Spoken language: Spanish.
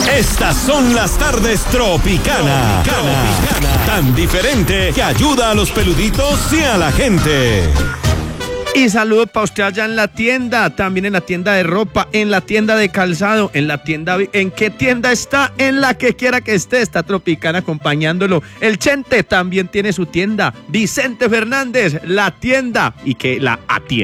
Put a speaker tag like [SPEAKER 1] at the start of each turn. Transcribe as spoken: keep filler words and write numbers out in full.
[SPEAKER 1] Estas son las tardes Tropicana. Tropicana. Tan diferente que ayuda a los peluditos y a la gente.
[SPEAKER 2] Y saludos para usted allá en la tienda, también en la tienda de ropa, en la tienda de calzado, en la tienda... ¿En qué tienda está? En la que quiera que esté, está Tropicana acompañándolo. El Chente también tiene su tienda. Vicente Fernández, la tienda y que la atiende.